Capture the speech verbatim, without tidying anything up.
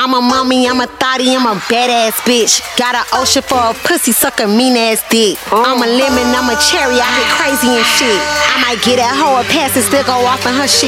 I'm a mommy, I'm a thotty, I'm a badass bitch. Got an ocean for a pussy, suck a mean ass dick. I'm a lemon, I'm a cherry, I get crazy and shit. I might get that hoe a pass and still go off on her shit.